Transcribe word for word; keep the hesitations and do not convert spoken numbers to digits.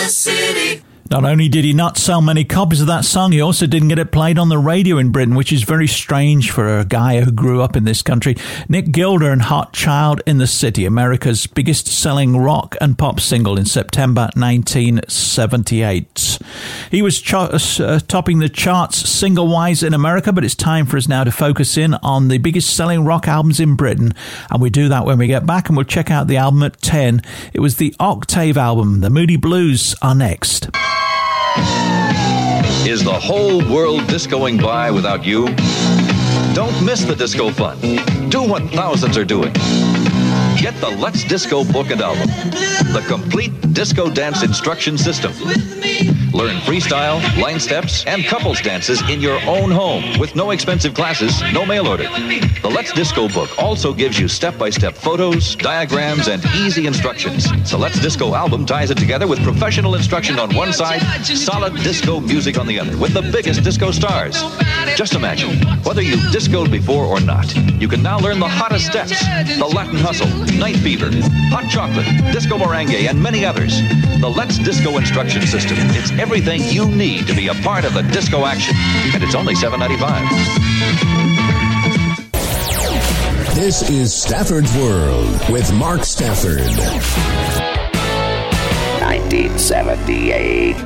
the city. Not only did he not sell many copies of that song, he also didn't get it played on the radio in Britain, which is very strange for a guy who grew up in this country. Nick Gilder and Hot Child in the City, America's biggest selling rock and pop single in September nineteen seventy-eight. He was ch- uh, topping the charts single-wise in America, but it's time for us now to focus in on the biggest selling rock albums in Britain, and we do that when we get back, and we'll check out the album at ten. It was the Octave album. The Moody Blues are next. Is the whole world discoing by without you? Don't miss the disco fun. Do what thousands are doing. Get the Let's Disco book and album, the complete disco dance instruction system. Learn freestyle, line steps, and couples dances in your own home with no expensive classes, no mail order. The Let's Disco book also gives you step-by-step photos, diagrams, and easy instructions. The Let's Disco album ties it together with professional instruction on one side, solid disco music on the other, with the biggest disco stars. Just imagine, whether you've discoed before or not, you can now learn the hottest steps, the Latin Hustle, Night Fever, Hot Chocolate, Disco Merengue, and many others. The Let's Disco instruction system. It's everything you need to be a part of the disco action. And it's only seven dollars and ninety-five cents. This is Stafford's World with Mark Stafford. nineteen seventy-eight.